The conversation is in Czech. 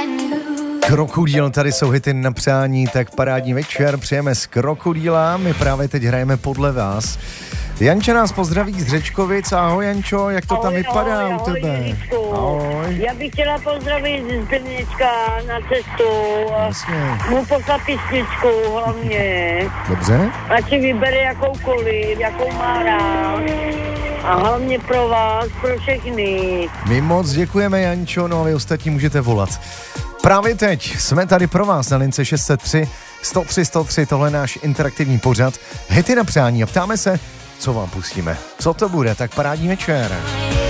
Krokodýl, tady jsou hity na přání, tak parádní večer, přejeme z Krokodýla, my právě teď hrajeme podle vás. Janča nás pozdraví z Řečkovic, ahoj Jančo, jak to tam vypadá u tebe? Ahoj. Já bych chtěla pozdravit z Brněčka na cestu. Jasně. Mu poslat písničku hlavně. Dobře. Ať si vybere jakoukoliv, jakou má rád. A hlavně pro vás, pro všechny. My moc děkujeme Jančo, no a vy ostatní můžete volat. Právě teď jsme tady pro vás na lince 603 103 103, tohle je náš interaktivní pořad. Hity na přání a ptáme se, co vám pustíme. Co to bude, tak parádní večer.